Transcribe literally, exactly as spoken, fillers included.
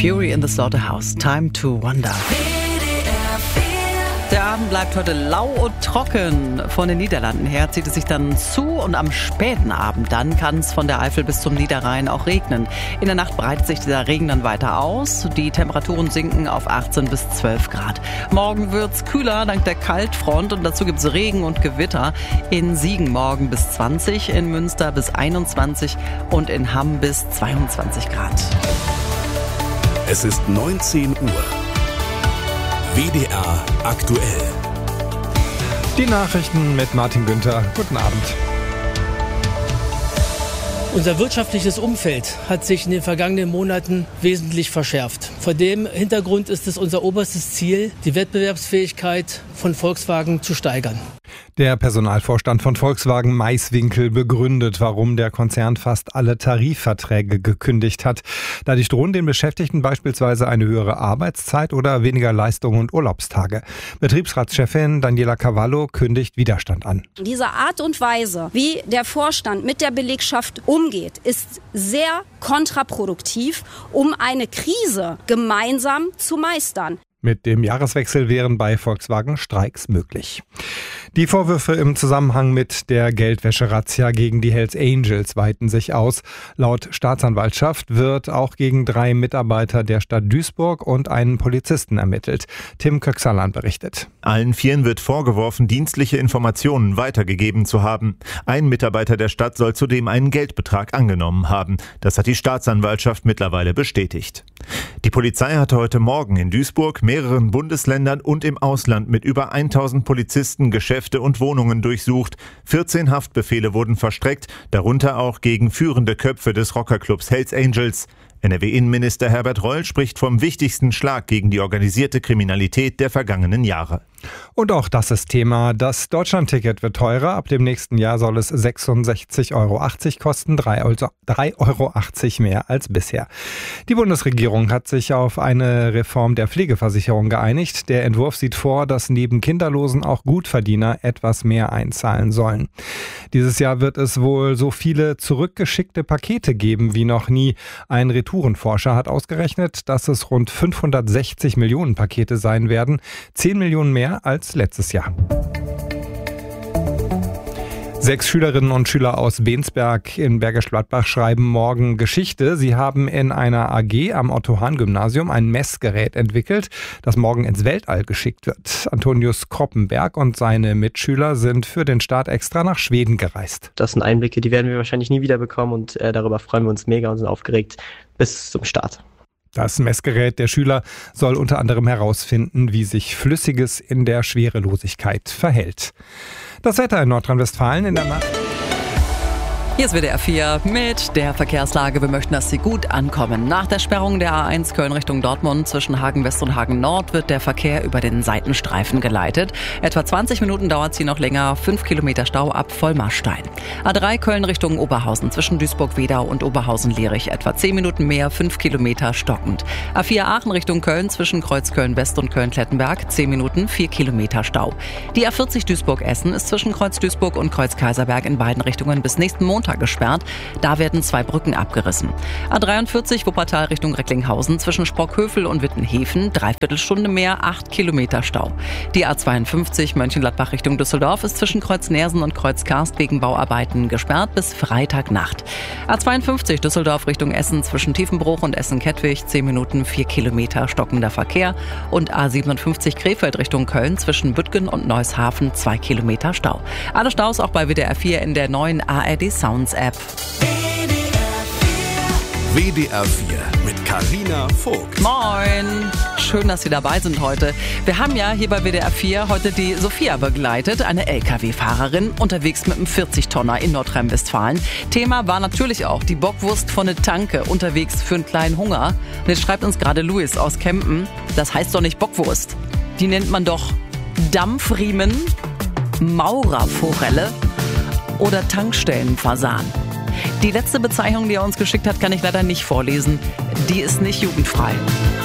Fury in the Slaughterhouse. Time to Wonder. Der Abend bleibt heute lau und trocken. Von den Niederlanden her zieht es sich dann zu und am späten Abend dann kann es von der Eifel bis zum Niederrhein auch regnen. In der Nacht breitet sich dieser Regen dann weiter aus. Die Temperaturen sinken auf achtzehn bis zwölf Grad. Morgen wird's kühler dank der Kaltfront und dazu gibt's Regen und Gewitter. In Siegen morgen bis zwanzig, in Münster bis einundzwanzig und in Hamm bis zweiundzwanzig Grad. Es ist neunzehn Uhr. W D R aktuell. Die Nachrichten mit Martin Günther. Guten Abend. Unser wirtschaftliches Umfeld hat sich in den vergangenen Monaten wesentlich verschärft. Vor dem Hintergrund ist es unser oberstes Ziel, die Wettbewerbsfähigkeit von Volkswagen zu steigern. Der Personalvorstand von Volkswagen Maiswinkel begründet, warum der Konzern fast alle Tarifverträge gekündigt hat. Dadurch drohen den Beschäftigten beispielsweise eine höhere Arbeitszeit oder weniger Leistung und Urlaubstage. Betriebsratschefin Daniela Cavallo kündigt Widerstand an. Diese Art und Weise, wie der Vorstand mit der Belegschaft umgeht, ist sehr kontraproduktiv, um eine Krise gemeinsam zu meistern. Mit dem Jahreswechsel wären bei Volkswagen Streiks möglich. Die Vorwürfe im Zusammenhang mit der Geldwäsche-Razzia gegen die Hells Angels weiten sich aus. Laut Staatsanwaltschaft wird auch gegen drei Mitarbeiter der Stadt Duisburg und einen Polizisten ermittelt. Tim Köxalan berichtet. Allen Vieren wird vorgeworfen, dienstliche Informationen weitergegeben zu haben. Ein Mitarbeiter der Stadt soll zudem einen Geldbetrag angenommen haben. Das hat die Staatsanwaltschaft mittlerweile bestätigt. Die Polizei hatte heute Morgen in Duisburg, mehreren Bundesländern und im Ausland mit über tausend Polizisten Geschäfte und Wohnungen durchsucht. vierzehn Haftbefehle wurden verstreckt, darunter auch gegen führende Köpfe des Rockerclubs Hells Angels. N R W-Innenminister Herbert Reul spricht vom wichtigsten Schlag gegen die organisierte Kriminalität der vergangenen Jahre. Und auch das ist Thema. Das Deutschlandticket wird teurer. Ab dem nächsten Jahr soll es sechsundsechzig Euro achtzig kosten, drei Euro achtzig mehr als bisher. Die Bundesregierung hat sich auf eine Reform der Pflegeversicherung geeinigt. Der Entwurf sieht vor, dass neben Kinderlosen auch Gutverdiener etwas mehr einzahlen sollen. Dieses Jahr wird es wohl so viele zurückgeschickte Pakete geben wie noch nie. Ein Retourenforscher hat ausgerechnet, dass es rund fünfhundertsechzig Millionen Pakete sein werden, zehn Millionen mehr als letztes Jahr. Sechs Schülerinnen und Schüler aus Bensberg in Bergisch Gladbach schreiben morgen Geschichte. Sie haben in einer A G am Otto-Hahn-Gymnasium ein Messgerät entwickelt, das morgen ins Weltall geschickt wird. Antonius Kroppenberg und seine Mitschüler sind für den Start extra nach Schweden gereist. Das sind Einblicke, die werden wir wahrscheinlich nie wieder bekommen und äh, darüber freuen wir uns mega und sind aufgeregt bis zum Start. Das Messgerät der Schüler soll unter anderem herausfinden, wie sich Flüssiges in der Schwerelosigkeit verhält. Das Wetter in Nordrhein-Westfalen in der Nacht. Hier ist W D R vier mit der Verkehrslage. Wir möchten, dass Sie gut ankommen. Nach der Sperrung der A eins Köln Richtung Dortmund zwischen Hagen West und Hagen Nord wird der Verkehr über den Seitenstreifen geleitet. Etwa zwanzig Minuten dauert sie noch länger. fünf Kilometer Stau ab Vollmarstein. A drei Köln Richtung Oberhausen zwischen Duisburg-Wedau und Oberhausen-Lierich. Etwa zehn Minuten mehr, fünf Kilometer stockend. A vier Aachen Richtung Köln zwischen Kreuzköln West und Köln-Klettenberg. zehn Minuten, vier Kilometer Stau. Die A vierzig Duisburg-Essen ist zwischen Kreuz Duisburg und Kreuz Kaiserberg in beiden Richtungen bis nächsten Montag gesperrt. Da werden zwei Brücken abgerissen. A dreiundvierzig Wuppertal Richtung Recklinghausen zwischen Sprockhövel und Wittenhäfen. Dreiviertel Stunde mehr, acht Kilometer Stau. Die A zweiundfünfzig Mönchengladbach Richtung Düsseldorf ist zwischen Kreuz Nersen und Kreuz Karst wegen Bauarbeiten gesperrt bis Freitagnacht. A zweiundfünfzig Düsseldorf Richtung Essen zwischen Tiefenbruch und Essen-Kettwig. zehn Minuten, vier Kilometer stockender Verkehr. Und A siebenundfünfzig Krefeld Richtung Köln zwischen Büttgen und Neushafen. zwei Kilometer Stau. Alle Staus auch bei W D R vier in der neuen A R D Sounds App. W D R vier mit Carina Vogt. Moin! Schön, dass Sie dabei sind heute. Wir haben ja hier bei W D R vier heute die Sophia begleitet, eine L K W-Fahrerin, unterwegs mit einem vierzig Tonner in Nordrhein-Westfalen. Thema war natürlich auch die Bockwurst von der Tanke, unterwegs für einen kleinen Hunger. Und jetzt schreibt uns gerade Luis aus Kempen, das heißt doch nicht Bockwurst. Die nennt man doch Dampfriemen, Maurerforelle oder Tankstellenfasan. Die letzte Bezeichnung, die er uns geschickt hat, kann ich leider nicht vorlesen. Die ist nicht jugendfrei.